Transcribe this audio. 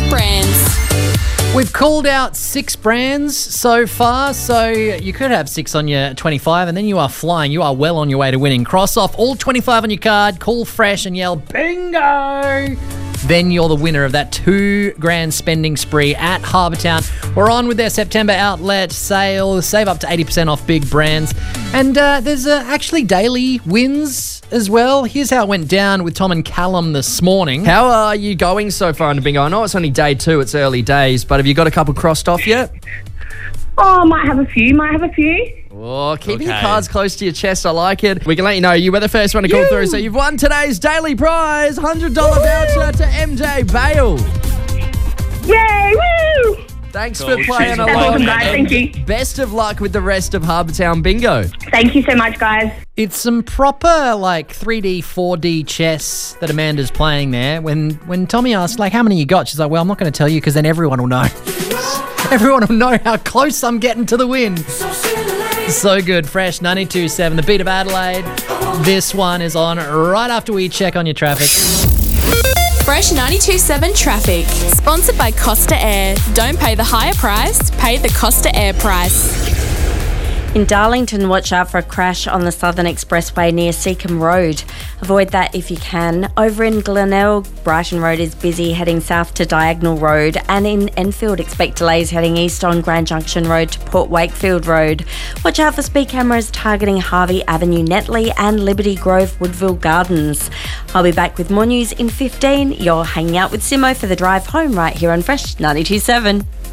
brands. We've called out 6 brands so far, so you could have 6 on your 25 and then you are flying. You are well on your way to winning. Cross off all 25 on your card, call fresh and yell bingo. Then you're the winner of that $2,000 spending spree at Harbour Town. We're on with their September outlet sale. Save up to 80% off big brands. And there's actually daily wins as well. Here's how it went down with Tom and Callum this morning. How are you going so far in the bingo? I know it's only day 2, it's early days, but have you got a couple crossed off yet? Oh, might have a few. Oh, keeping your cards close to your chest, I like it. We can let you know you were the first one to call through, so you've won today's daily prize, $100 voucher to MJ Bale. Yay! Woo! Thanks for playing That's along. awesome, guys. Thank you. Best of luck with the rest of Harbour Town Bingo. Thank you so much, guys. It's some proper, like, 3D, 4D chess that Amanda's playing there. When Tommy asked, like, how many you got? She's like, well, I'm not going to tell you because then everyone will know. Everyone will know how close I'm getting to the win. So good. Fresh 92.7, the beat of Adelaide. This one is on right after we check on your traffic. Fresh 92.7 traffic. Sponsored by Costa Air. Don't pay the higher price, pay the Costa Air price. In Darlington, watch out for a crash on the Southern Expressway near Seacombe Road. Avoid that if you can. Over in Glenelg, Brighton Road is busy heading south to Diagonal Road, and in Enfield, expect delays heading east on Grand Junction Road to Port Wakefield Road. Watch out for speed cameras targeting Harvey Avenue, Netley and Liberty Grove, Woodville Gardens. I'll be back with more news in 15. You're hanging out with Simo for the drive home right here on Fresh 92.7.